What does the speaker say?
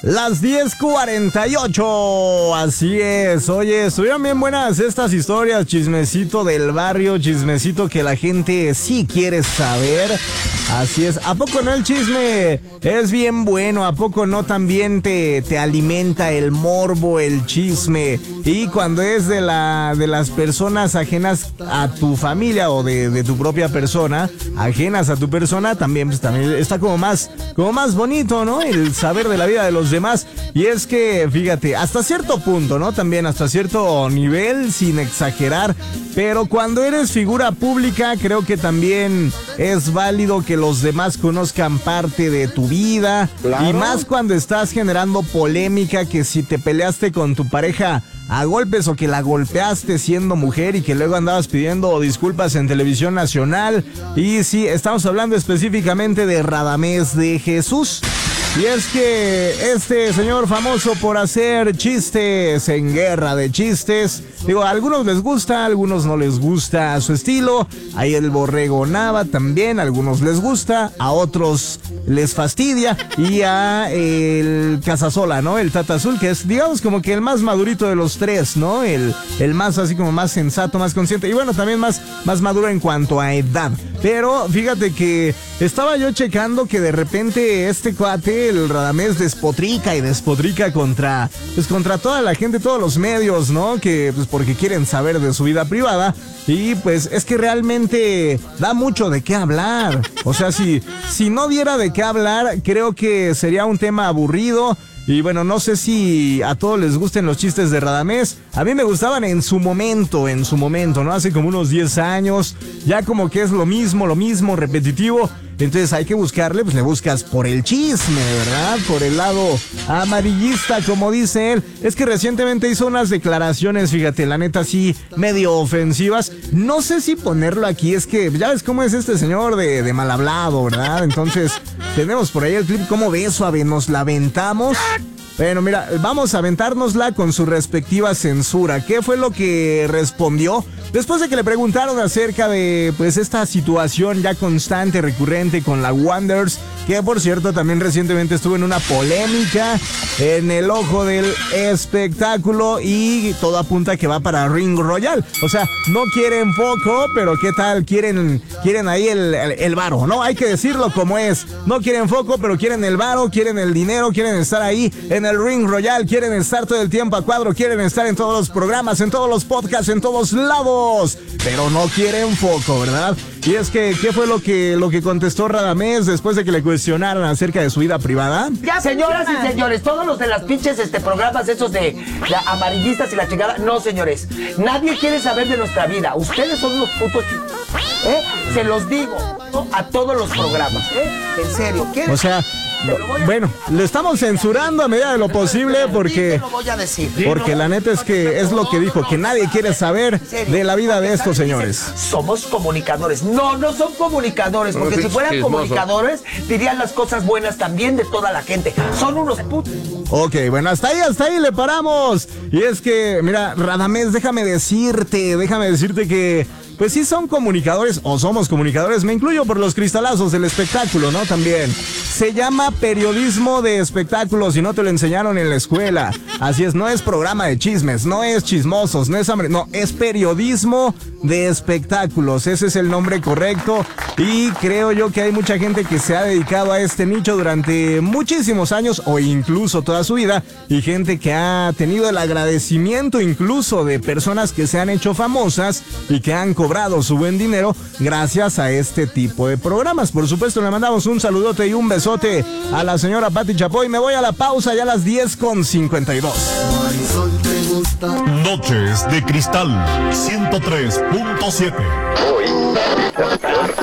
Las 10:48, así es. Oye, estuvieron bien buenas estas historias, chismecito del barrio, chismecito que la gente sí quiere saber. Así es, ¿a poco no el chisme es bien bueno? ¿A poco no también te alimenta el morbo, el chisme? Y cuando es de las personas ajenas a tu familia o de tu propia persona, ajenas a tu persona, también, pues, también está como más bonito, ¿no? El saber de la vida de los demás. Y es que, fíjate, hasta cierto punto, ¿no? También hasta cierto nivel, sin exagerar. Pero cuando eres figura pública, creo que también es válido que los demás conozcan parte de tu vida. Claro. Y más cuando estás generando polémica, que si te peleaste con tu pareja a golpes o que la golpeaste siendo mujer y que luego andabas pidiendo disculpas en televisión nacional. Y sí, estamos hablando específicamente de Radamés de Jesús. Y es que este señor famoso por hacer chistes en Guerra de Chistes, digo, a algunos les gusta, a algunos no les gusta su estilo. Ahí el Borrego Nava también, a algunos les gusta, a otros les fastidia. Y a el Casasola, ¿no? El Tata Azul, que es, digamos, como que el más madurito de los tres, ¿no? El más así como más sensato, más consciente. Y bueno, también más maduro en cuanto a edad. Pero fíjate que estaba yo checando que de repente este cuate, el Radamés, despotrica contra toda la gente, todos los medios, ¿no? Que pues porque quieren saber de su vida privada. Y pues es que realmente da mucho de qué hablar. O sea, si no diera de qué hablar, creo que sería un tema aburrido. Y bueno, no sé si a todos les gusten los chistes de Radamés. A mí me gustaban en su momento, ¿no? Hace como unos 10 años. Ya como que es lo mismo, repetitivo. Entonces hay que buscarle, pues le buscas por el chisme, ¿verdad? Por el lado amarillista, como dice él. Es que recientemente hizo unas declaraciones, fíjate, la neta sí, medio ofensivas. No sé si ponerlo aquí, es que ya ves cómo es este señor de mal hablado, ¿verdad? Entonces, tenemos por ahí el clip. ¿Cómo ves, suave? Nos la aventamos. Bueno, mira, vamos a aventárnosla con su respectiva censura. ¿Qué fue lo que respondió? Después de que le preguntaron acerca de, pues, esta situación ya constante, recurrente con la Wanderers, que por cierto también recientemente estuvo en una polémica en el ojo del espectáculo y todo apunta que va para Ring Royal. O sea, no quieren foco, pero ¿qué tal? Quieren ahí el varo, ¿no? Hay que decirlo como es. No quieren foco, pero quieren el varo, quieren el dinero, quieren estar ahí en el Ring Royal, quieren estar todo el tiempo a cuadro, quieren estar en todos los programas, en todos los podcasts, en todos lados, pero no quieren foco, ¿verdad? Y es que, ¿qué fue lo que contestó Radamés después de que le cuestionaron acerca de su vida privada? Ya, señoras y señores, todos los de las pinches programas esos de amarillistas y la chingada, no, señores, nadie quiere saber de nuestra vida. Ustedes son unos putos, se los digo, ¿no? A todos los programas, en serio. O sea, bueno, le estamos censurando a medida de lo posible porque la neta es que es lo que dijo, que nadie quiere saber de la vida de estos señores. Somos comunicadores. No son comunicadores, porque si fueran comunicadores dirían las cosas buenas también de toda la gente. Son unos putos. Ok, bueno, hasta ahí le paramos. Y es que, mira, Radamés, déjame decirte que pues sí son comunicadores o somos comunicadores, me incluyo por los cristalazos del espectáculo, ¿no? También. Se llama periodismo de espectáculos y no te lo enseñaron en la escuela. Así es, no es programa de chismes, no es chismosos, no es periodismo de espectáculos. Ese es el nombre correcto y creo yo que hay mucha gente que se ha dedicado a este nicho durante muchísimos años o incluso toda su vida y gente que ha tenido el agradecimiento incluso de personas que se han hecho famosas y que han cobrado su buen dinero gracias a este tipo de programas. Por supuesto, le mandamos un saludote y un besote a la señora Pati Chapoy. Me voy a la pausa ya a las 10:52. Noches de Cristal 103.7.